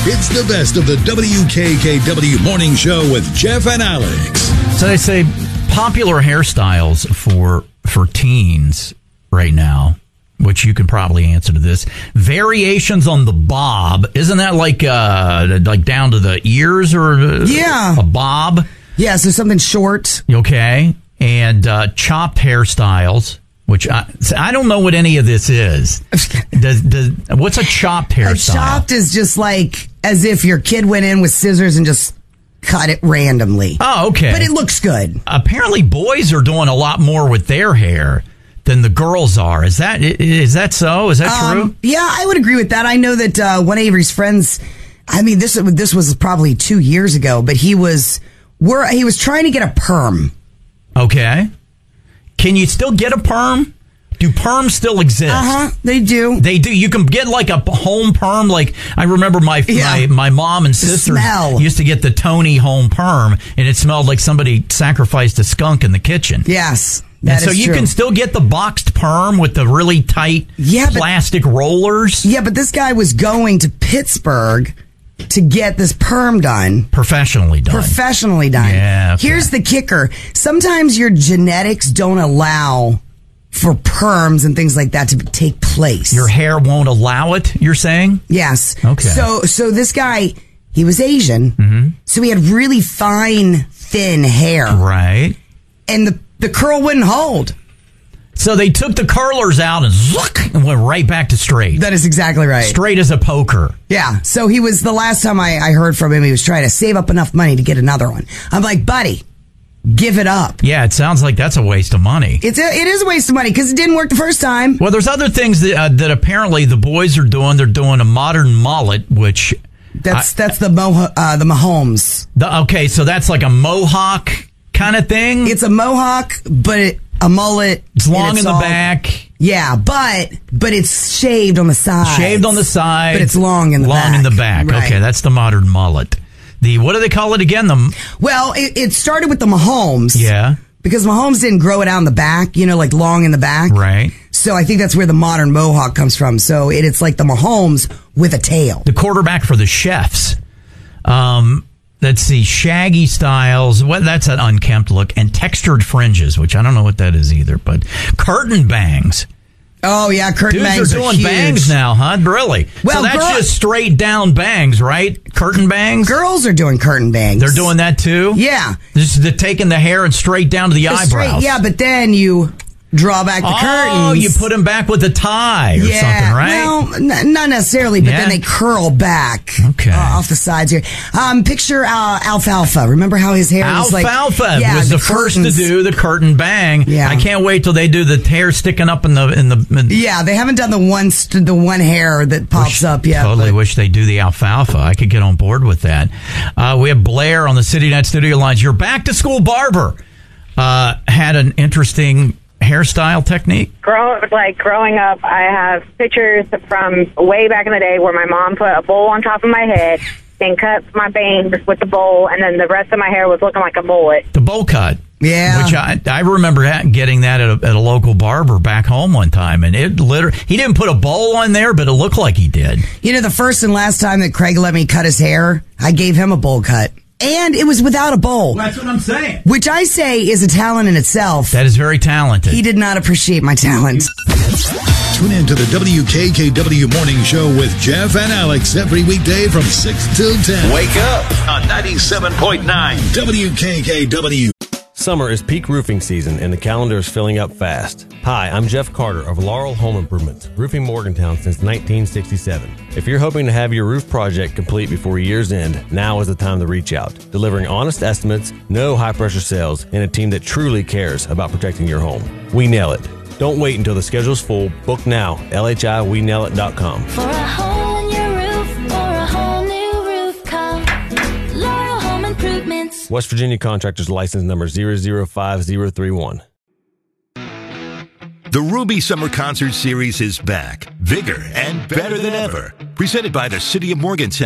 It's the best of the WKKW Morning Show with Jeff and Alex. So they say popular hairstyles for teens right now, which you can probably answer to this. Variations on the bob. Isn't that like down to the ears or a bob? Yeah, so something short. Okay. And chopped hairstyles, which I don't know what any of this is. What's a chopped hairstyle? A chopped is just like as if your kid went in with scissors and just cut it randomly. Oh, okay. But it looks good. Apparently boys are doing a lot more with their hair than the girls are. Is that so? Is that true? Yeah, I would agree with that. I know that one of Avery's friends, I mean, this was probably 2 years ago, but he was trying to get a perm. Okay. Can you still get a perm? Do perms still exist? They do. They do. You can get like a home perm. Like I remember my mom and sisters used to get the Tony home perm, and it smelled like somebody sacrificed a skunk in the kitchen. Yes. So you can still get the boxed perm with the really tight plastic rollers. Yeah, but this guy was going to Pittsburgh to get this perm done. Professionally done. Yeah. Okay. Here's the kicker. Sometimes your genetics don't allow for perms and things like that to take place. Your hair won't allow it, you're saying? Yes. Okay. So this guy, he was Asian, so he had really fine, thin hair. Right. And the curl wouldn't hold. So they took the curlers out and went right back to straight. That is exactly right. Straight as a poker. Yeah. So he was, the last time I heard from him, he was trying to save up enough money to get another one. I'm like, buddy, give it up. Yeah, it sounds like that's a waste of money. It is a waste of money because it didn't work the first time. Well, there's other things that apparently the boys are doing. They're doing a modern mullet, which... That's the Mahomes. Okay, so that's like a mohawk kind of thing? It's a mohawk, but a mullet. It's long in the back. Yeah, but it's shaved on the side. Shaved on the side. But it's long in the back. Long in the back. Right. Okay, that's the modern mullet. What do they call it again? Well, it started with the Mahomes. Yeah. Because Mahomes didn't grow it out in the back, like long in the back. Right. So I think that's where the modern mohawk comes from. So it's like the Mahomes with a tail. The quarterback for the Chefs. Let's see, shaggy styles. Well, that's an unkempt look. And textured fringes, which I don't know what that is either. But curtain bangs. Oh, yeah, curtain bangs Dudes are doing huge. bangs now, huh? Really? Well, so that's just straight down bangs, right? Curtain bangs? Girls are doing curtain bangs. They're doing that too? Yeah. They're taking the hair and straight down to the eyebrows. Yeah, but then you draw back the curtains. Oh, you put them back with a tie or something, right? Well, not necessarily, but then they curl back off the sides here. Picture Alfalfa. Remember how his hair was like... Alfalfa was the first to do the curtain bang. Yeah. I can't wait till they do the hair sticking up in the Yeah, they haven't done the one hair that pops up yet. Totally wish they do the alfalfa. I could get on board with that. We have Blair on the CityNet studio lines. Your back-to-school barber had an interesting hairstyle technique? Growing up, I have pictures from way back in the day where my mom put a bowl on top of my head and cut my bangs with the bowl, and then the rest of my hair was looking like a mullet. The bowl cut. Yeah. Which I remember getting that at a local barber back home one time, and he didn't put a bowl on there, but it looked like he did. The first and last time that Craig let me cut his hair, I gave him a bowl cut. And it was without a bowl. That's what I'm saying. Which I say is a talent in itself. That is very talented. He did not appreciate my talent. Tune in to the WKKW Morning Show with Jeff and Alex every weekday from 6 till 10. Wake up on 97.9 WKKW. Summer is peak roofing season and the calendar is filling up fast. Hi, I'm Jeff Carter of Laurel Home Improvements, roofing Morgantown since 1967. If you're hoping to have your roof project complete before year's end, now is the time to reach out. Delivering honest estimates, no high-pressure sales, and a team that truly cares about protecting your home. We nail it. Don't wait until the schedule's full. Book now. LHIWeNailIt.com. For a hole in your roof or a whole new roof, call Laurel Home Improvements. West Virginia Contractors License Number 005031. The Ruby Summer Concert Series is back. Bigger and better than ever. Presented by the City of Morgantown.